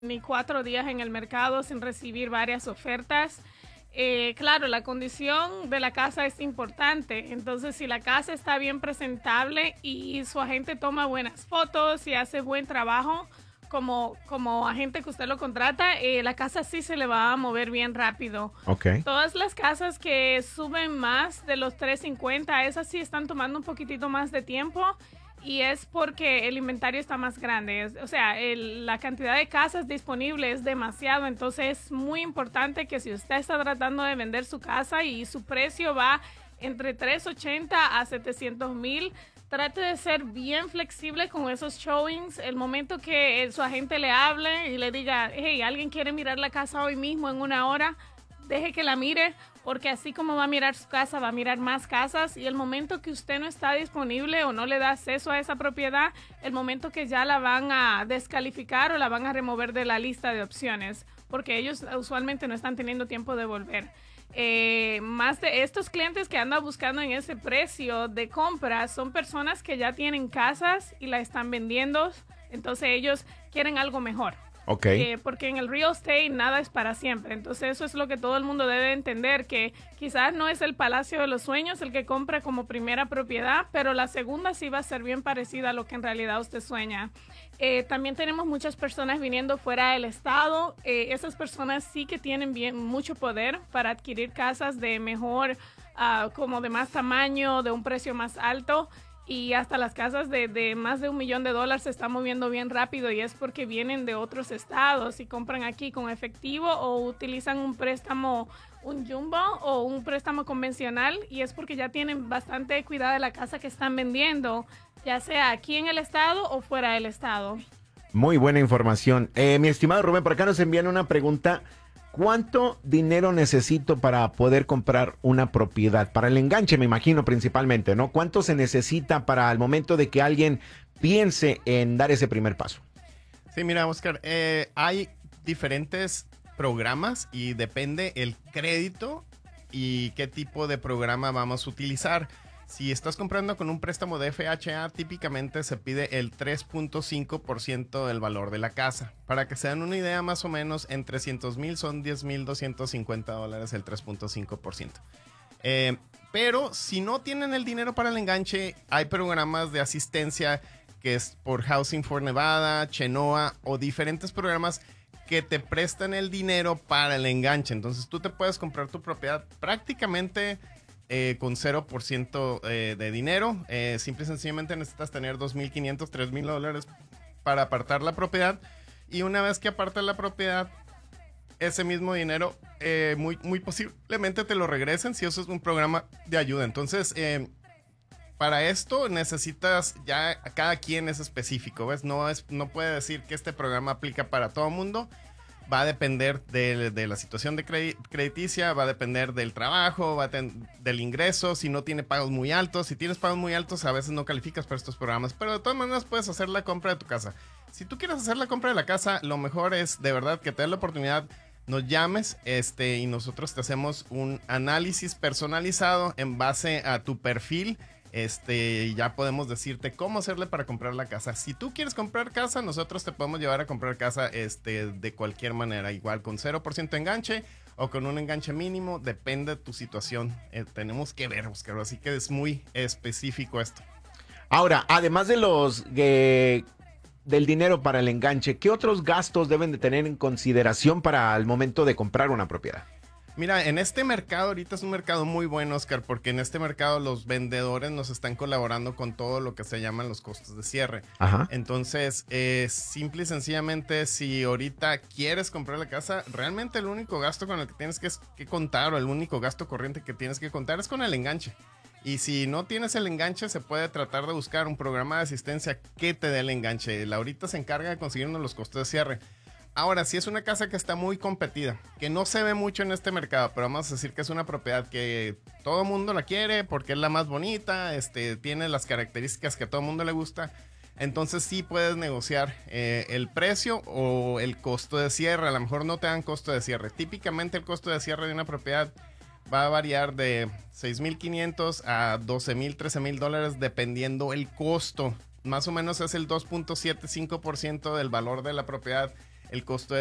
ni 4 días en el mercado sin recibir varias ofertas. Claro, la condición de la casa es importante. Entonces, si la casa está bien presentable y su agente toma buenas fotos y hace buen trabajo como agente que usted lo contrata, la casa sí se le va a mover bien rápido. Ok. Todas las casas que suben más de los 350, esas sí están tomando un poquitito más de tiempo. Y es porque el inventario está más grande. O sea, la cantidad de casas disponibles es demasiado. Entonces es muy importante que si usted está tratando de vender su casa y su precio va entre 380 a 700,000, trate de ser bien flexible con esos showings. El momento que su agente le hable y le diga, hey, alguien quiere mirar la casa hoy mismo en 1 hora, deje que la mire, porque así como va a mirar su casa, va a mirar más casas, y el momento que usted no está disponible o no le da acceso a esa propiedad, el momento que ya la van a descalificar o la van a remover de la lista de opciones, porque ellos usualmente no están teniendo tiempo de volver. Más de estos clientes que andan buscando en ese precio de compra son personas que ya tienen casas y la están vendiendo, entonces ellos quieren algo mejor. Ok. Porque en el real estate nada es para siempre. Entonces eso es lo que todo el mundo debe entender, que quizás no es el palacio de los sueños el que compra como primera propiedad, pero la segunda sí va a ser bien parecida a lo que en realidad usted sueña. También tenemos muchas personas viniendo fuera del estado. Esas personas sí que tienen mucho poder para adquirir casas de mejor, como de más tamaño, de un precio más alto. Y hasta las casas de más de $1 millón se están moviendo bien rápido, y es porque vienen de otros estados y compran aquí con efectivo o utilizan un préstamo, un jumbo o un préstamo convencional, y es porque ya tienen bastante cuidado de la casa que están vendiendo, ya sea aquí en el estado o fuera del estado. Muy buena información. Mi estimado Rubén, por acá nos envían una pregunta. ¿Cuánto dinero necesito para poder comprar una propiedad? Para el enganche, me imagino, principalmente, ¿no? ¿Cuánto se necesita para el momento de que alguien piense en dar ese primer paso? Sí, mira, Oscar, hay diferentes programas y depende el crédito y qué tipo de programa vamos a utilizar. Si estás comprando con un préstamo de FHA, típicamente se pide el 3.5% del valor de la casa. Para que se den una idea, más o menos, en 300,000 son $10,250 el 3.5%. Pero si no tienen el dinero para el enganche, hay programas de asistencia que es por Housing for Nevada, Chenoa o diferentes programas que te prestan el dinero para el enganche. Entonces tú te puedes comprar tu propiedad prácticamente con 0% de dinero. Simple y sencillamente necesitas tener $2,500, $3,000 para apartar la propiedad. Y una vez que apartas la propiedad, ese mismo dinero muy posiblemente te lo regresen si eso es un programa de ayuda. Entonces, para esto necesitas, ya cada quien es específico, ¿ves? No puede decir que este programa aplica para todo el mundo. Va a depender de la situación de crediticia, va a depender del trabajo, del ingreso, si no tiene pagos muy altos. Si tienes pagos muy altos, a veces no calificas para estos programas, pero de todas maneras puedes hacer la compra de tu casa. Si tú quieres hacer la compra de la casa, lo mejor es de verdad que te des la oportunidad, nos llames y nosotros te hacemos un análisis personalizado en base a tu perfil. Ya podemos decirte cómo hacerle para comprar la casa. Si tú quieres comprar casa, nosotros te podemos llevar a comprar casa de cualquier manera, igual con 0% enganche o con un enganche mínimo, depende de tu situación. Tenemos que ver, Oscar, así que es muy específico esto. Ahora, además de del dinero para el enganche, ¿qué otros gastos deben de tener en consideración para el momento de comprar una propiedad? Mira, en este mercado ahorita es un mercado muy bueno, Oscar, porque en este mercado los vendedores nos están colaborando con todo lo que se llaman los costos de cierre. Ajá. Entonces, simple y sencillamente, si ahorita quieres comprar la casa, realmente el único gasto con el que tienes que contar, o el único gasto corriente que tienes que contar, es con el enganche. Y si no tienes el enganche, se puede tratar de buscar un programa de asistencia que te dé el enganche. Laurita se encarga de conseguirnos los costos de cierre. Ahora, si es una casa que está muy competida, que no se ve mucho en este mercado, pero vamos a decir que es una propiedad que todo mundo la quiere porque es la más bonita, tiene las características que a todo mundo le gusta, entonces sí puedes negociar el precio o el costo de cierre. A lo mejor no te dan costo de cierre. Típicamente el costo de cierre de una propiedad va a variar de $6,500 a $12,000, $13,000 dependiendo el costo. Más o menos es el 2.75% del valor de la propiedad el costo